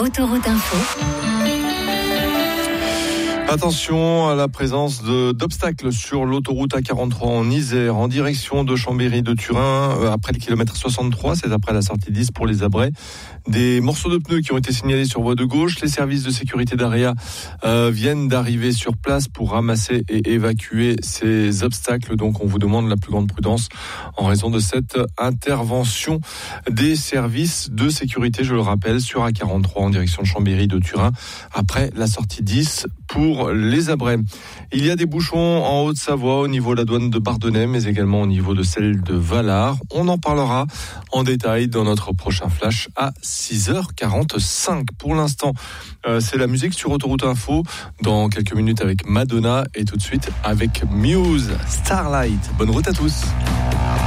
Autoroute Info. Attention à la présence d'obstacles sur l'autoroute A43 en Isère, en direction de Chambéry de Turin, après le kilomètre 63, c'est après la sortie 10 pour les Abrets. Des morceaux de pneus qui ont été signalés sur voie de gauche. Les services de sécurité d'AREA viennent d'arriver sur place pour ramasser et évacuer ces obstacles. Donc on vous demande la plus grande prudence en raison de cette intervention des services de sécurité, je le rappelle, sur A43 en direction de Chambéry de Turin, après la sortie 10 pour les Abrets. Il y a des bouchons en Haute-Savoie au niveau de la douane de Bardonnay, mais également au niveau de celle de Valard. On en parlera en détail dans notre prochain flash à 6h45. Pour l'instant, c'est la musique sur Autoroute Info. Dans quelques minutes avec Madonna et tout de suite avec Muse, Starlight. Bonne route à tous.